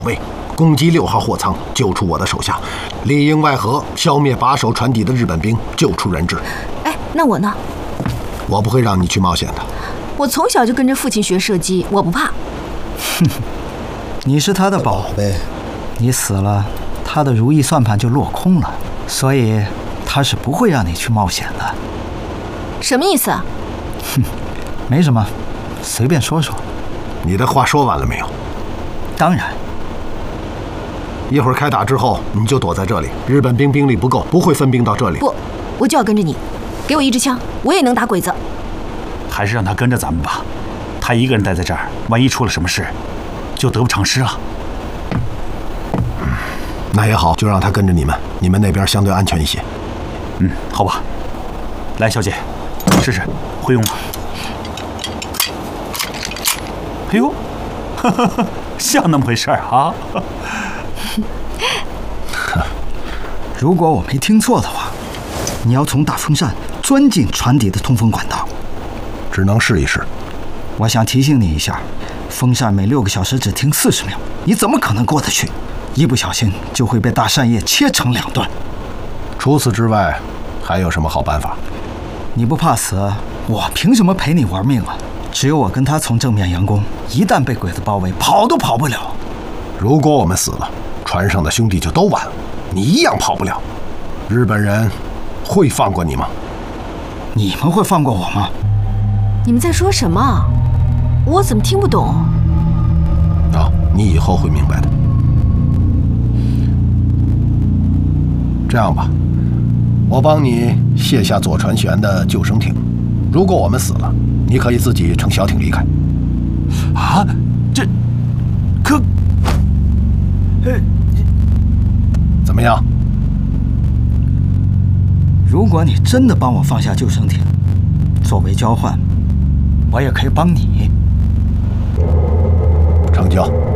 卫，攻击6号货舱，救出我的手下，里应外合，消灭把守船底的日本兵，救出人质。 哎，那我呢？ 我不会让你去冒险的。 我从小就跟着父亲学射击，我不怕。 哼，你是他的宝贝，你死了，他的如意算盘就落空了，所以他是不会让你去冒险的。 什么意思啊？ 哼，没什么，随便说说。 你的话说完了没有？ 当然。 一会儿开打之后，你就躲在这里。日本兵兵力不够，不会分兵到这里。 不，我就要跟着你。给我一支枪，我也能打鬼子。 还是让他跟着咱们吧。他一个人待在这儿，万一出了什么事，就得不偿失了。 那也好，就让他跟着你们。你们那边相对安全一些。 好吧。来，小姐，试试，会用吗？哎呦，像那么回事啊！ 如果我没听错的话，你要从大风扇钻进船底的通风管道。 只能试一试。 我想提醒你一下，风扇每6个小时只停40秒，你怎么可能过得去？一不小心就会被大扇叶切成2段。 除此之外，还有什么好办法？ 你不怕死，我凭什么陪你玩命啊？只有我跟他从正面佯攻，一旦被鬼子包围，跑都跑不了。 如果我们死了，船上的兄弟就都完了，你一样跑不了。日本人会放过你吗？ 你们会放过我吗？ 你们在说什么？我怎么听不懂？ 你以后会明白的。这样吧，我帮你卸下左船舷的救生艇。如果我们死了，你可以自己乘小艇离开。 啊，这可…… 怎么样？ 如果你真的帮我放下救生艇，作为交换，我也可以帮你。 成交。